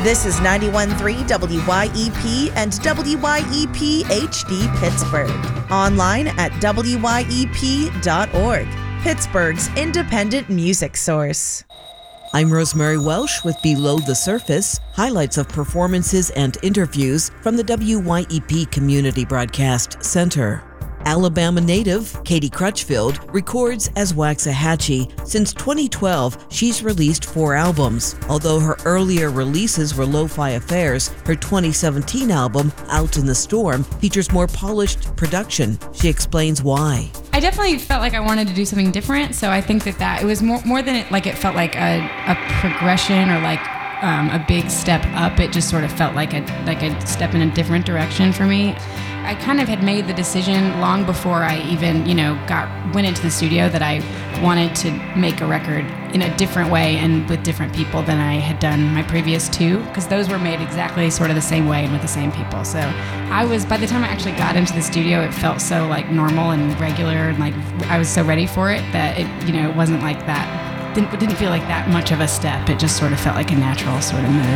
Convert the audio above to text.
This is 91.3 WYEP and WYEP HD Pittsburgh. Online at wyep.org, Pittsburgh's independent music source. I'm Rosemary Welsh with Below the Surface, highlights of performances and interviews from the WYEP Community Broadcast Center. Alabama native Katie Crutchfield records as Waxahachie. Since 2012, she's released 4 albums. Although her earlier releases were Lo-Fi Affairs, her 2017 album, Out in the Storm, features more polished production. She explains why. I definitely felt like I wanted to do something different, so I think that it was more than it felt like a progression or like a big step up. It just sort of felt like a step in a different direction for me. I kind of had made the decision long before I even, went into the studio that I wanted to make a record in a different way and with different people than I had done my previous 2, because those were made exactly sort of the same way and with the same people. So by the time I actually got into the studio, it felt so like normal and regular, and like I was so ready for it that it wasn't like that. It didn't feel like that much of a step. It just sort of felt like a natural sort of move.